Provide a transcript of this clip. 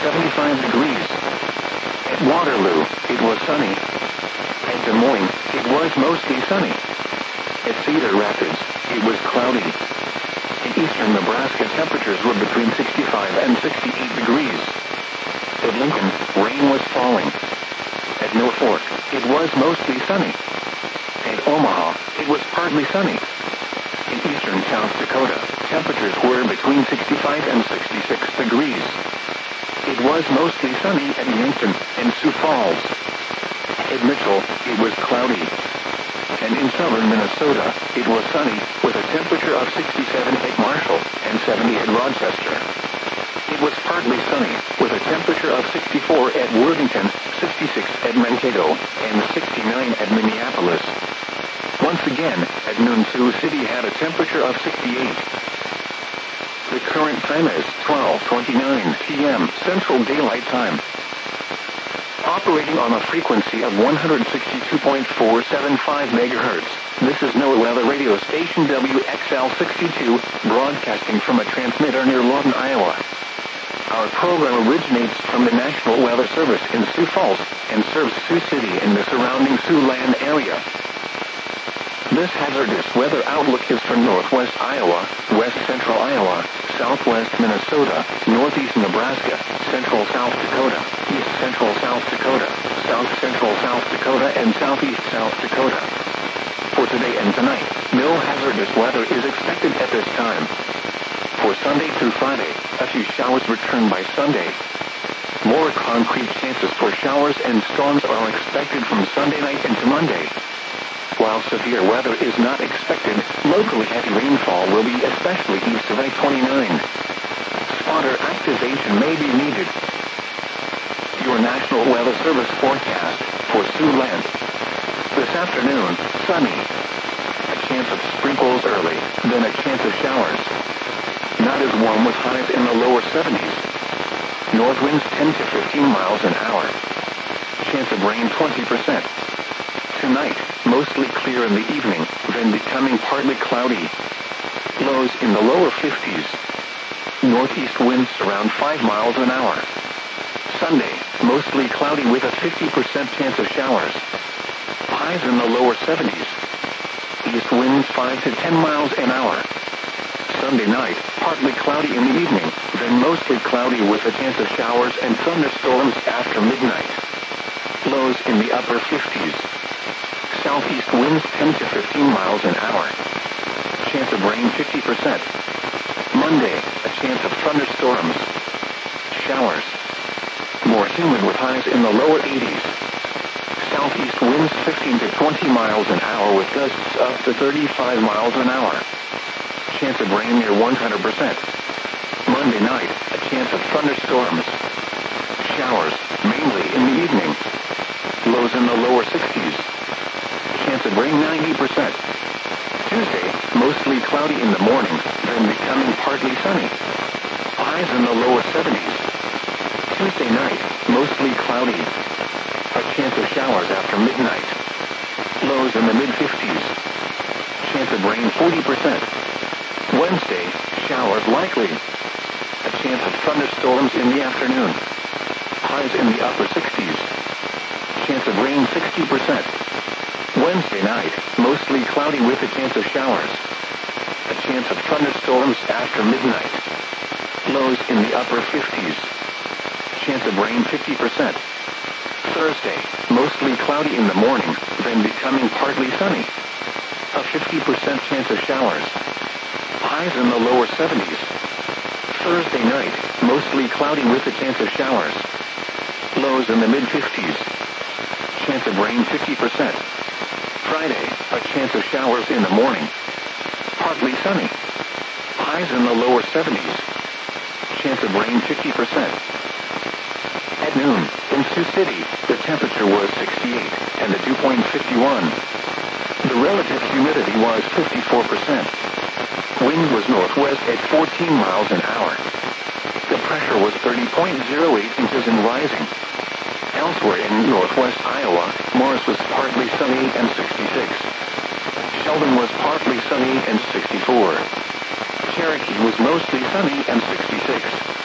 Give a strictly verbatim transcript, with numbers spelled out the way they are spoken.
seventy-five degrees. At Waterloo, it was sunny. At Des Moines, it was mostly sunny. At Cedar Rapids, it was cloudy. In eastern Nebraska, temperatures were between sixty-five and sixty-eight degrees. At Lincoln, rain was falling. At Norfolk, it was mostly sunny. At Omaha, it was partly sunny. In eastern South Dakota, temperatures were between sixty-five and sixty-six degrees. It was mostly sunny at Yankton and Sioux Falls. At Mitchell, it was cloudy. And in southern Minnesota, it was sunny, with a temperature of sixty-seven at Marshall and seventy at Rochester. It was partly sunny, with a temperature of sixty-four at Worthington, sixty-six at Mankato, and sixty-nine at Minneapolis. Once again, at noon Sioux City had a temperature of sixty-eight. The current time is twelve twenty-nine p m Central Daylight Time. Operating on a frequency of one hundred sixty-two point four seven five megahertz, this is NOAA Weather Radio Station W X L sixty-two, broadcasting from a transmitter near Lawton, Iowa. Our program originates from the National Weather Service in Sioux Falls and serves Sioux City and the surrounding Siouxland area. This hazardous weather outlook is for northwest Iowa, west central Iowa, southwest Minnesota, northeast Nebraska, central South Dakota, east central South Dakota, south central South Dakota, and southeast South Dakota. For today and tonight, no hazardous weather is expected at this time. For Sunday through Friday, a few showers return by Sunday. More concrete chances for showers and storms are expected from Sunday night into Monday. While severe weather is not expected, locally heavy rainfall will be especially east of I twenty-nine. Spotter activation may be needed. Your National Weather Service forecast for Siouxland. This afternoon, sunny. A chance of sprinkles early, then a chance of showers. Not as warm with highs in the lower seventies. North winds ten to fifteen miles an hour. Chance of rain twenty percent. Tonight, mostly clear in the evening, then becoming partly cloudy. Lows in the lower fifties. Northeast winds around five miles an hour. Sunday, mostly cloudy with a fifty percent chance of showers. Highs in the lower seventies. East winds five to ten miles an hour. Sunday night, partly cloudy in the evening, then mostly cloudy with a chance of showers and thunderstorms after midnight. Lows in the upper fifties. Southeast winds ten to fifteen miles an hour. Chance of rain fifty percent. Monday, a chance of thunderstorms. Showers. More humid with highs in the lower eighties. Southeast winds fifteen to twenty miles an hour with gusts up to thirty-five miles an hour. Chance of rain near one hundred percent. Monday night, a chance of thunderstorms. Showers, mainly in the evening. Lows in the lower sixties. Chance of rain ninety percent. Tuesday, mostly cloudy in the morning, then becoming partly sunny. Highs in the lower seventies. Tuesday night, mostly cloudy. A chance of showers after midnight. Lows in the mid-fifties. Chance of rain forty percent. Wednesday, showers likely. A chance of thunderstorms in the afternoon. Highs in the upper sixties. Chance of rain sixty percent. Wednesday night, mostly cloudy with a chance of showers. A chance of thunderstorms after midnight. Lows in the upper fifties. Chance of rain fifty percent. Thursday, mostly cloudy in the morning, then becoming partly sunny. A fifty percent chance of showers. Highs in the lower seventies. Thursday night, mostly cloudy with a chance of showers. Lows in the mid-fifties. Chance of rain fifty percent. Friday, a chance of showers in the morning. Partly sunny. Highs in the lower seventies. Chance of rain fifty percent. At noon, in Sioux City, the temperature was sixty-eight and the dew point fifty-one. The relative humidity was fifty-four percent. Wind was northwest at fourteen miles an hour. The pressure was thirty point zero eight inches and rising. Elsewhere in northwest Iowa, Morris was partly sunny and sixty-six. Sheldon was partly sunny and sixty-four. Cherokee was mostly sunny and sixty-six.